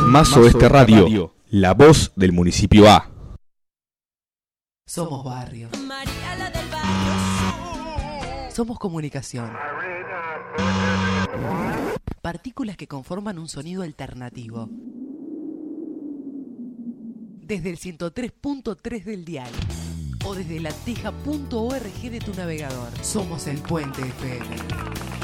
Más Oeste Radio, la voz del municipio A. Somos barrio. Somos comunicación. Partículas que conforman un sonido alternativo. Desde el 103.3 del dial o desde lateja.org de tu navegador. Somos el Puente FM.